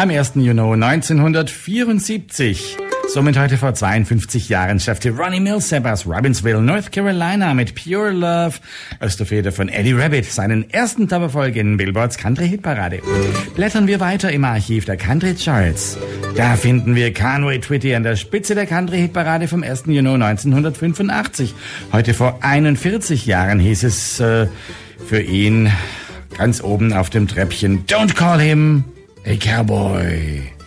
Am 1. Juni 1974. Somit heute vor 52 Jahren schaffte Ronnie Milsap aus Robbinsville, North Carolina mit Pure Love aus der Feder von Eddie Rabbitt seinen ersten Top-Erfolg in Billboards Country-Hitparade. Blättern wir weiter im Archiv der Country Charts. Da finden wir Conway Twitty an der Spitze der Country-Hitparade vom 1. Juni 1985. Heute vor 41 Jahren hieß es für ihn ganz oben auf dem Treppchen: Don't call him a cowboy.